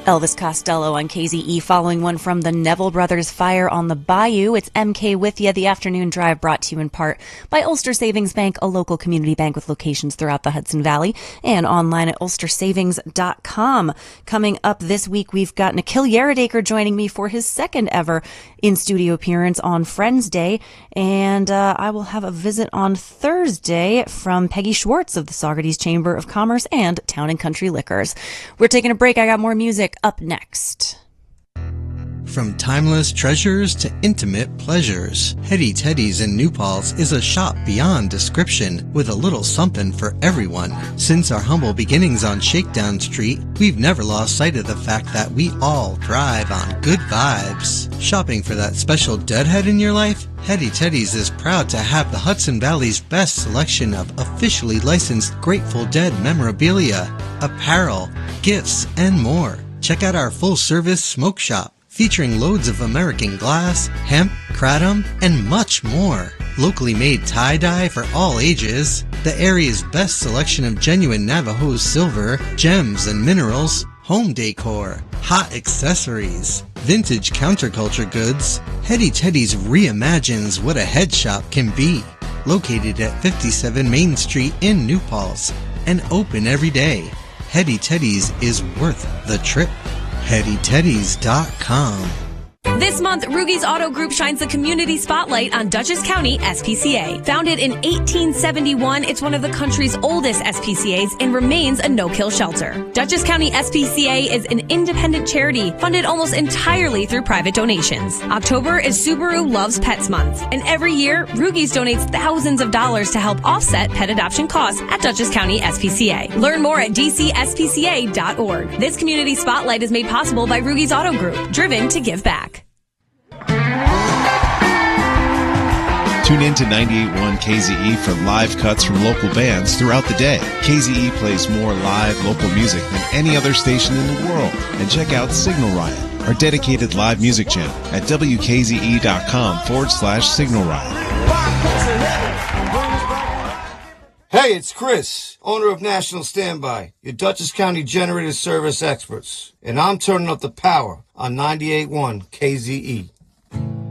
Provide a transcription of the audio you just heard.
Elvis Costello on KZE, following one from the Neville Brothers' Fire on the Bayou. It's MK with you, the afternoon drive, brought to you in part by Ulster Savings Bank, a local community bank with locations throughout the Hudson Valley, and online at ulstersavings.com. Coming up this week, we've got Nikhil Yaradaker joining me for his second ever in-studio appearance on Friends Day, and I will have a visit on Thursday from Peggy Schwartz of the Saugerties Chamber of Commerce and Town and Country Liquors. We're taking a break. I got more music up next. From timeless treasures to intimate pleasures, Hetty Teddy's in New Paltz is a shop beyond description with a little something for everyone. Since our humble beginnings on Shakedown Street, we've never lost sight of the fact that we all thrive on good vibes. Shopping for that special deadhead in your life? Hetty Teddy's is proud to have the Hudson Valley's best selection of officially licensed Grateful Dead memorabilia, apparel, gifts, and more. Check out our full-service smoke shop, featuring loads of American glass, hemp, kratom, and much more. Locally made tie-dye for all ages, the area's best selection of genuine Navajo silver, gems and minerals, home decor, hot accessories, vintage counterculture goods. Hetty Teddy's reimagines what a head shop can be. Located at 57 Main Street in New Paltz and open every day. Hetty Teddy's is worth the trip. HettyTeddies.com. This month, Rugi's Auto Group shines the community spotlight on Dutchess County SPCA. Founded in 1871, it's one of the country's oldest SPCAs and remains a no-kill shelter. Dutchess County SPCA is an independent charity funded almost entirely through private donations. October is Subaru Loves Pets Month, and every year, Rugi's donates thousands of dollars to help offset pet adoption costs at Dutchess County SPCA. Learn more at dcspca.org. This community spotlight is made possible by Rugi's Auto Group, driven to give back. Tune in to 98.1 KZE for live cuts from local bands throughout the day. KZE plays more live local music than any other station in the world. And check out Signal Riot, our dedicated live music channel at wkze.com/Signal Riot. Hey, it's Chris, owner of National Standby, your Dutchess County generator service experts. And I'm turning up the power on 98.1 KZE.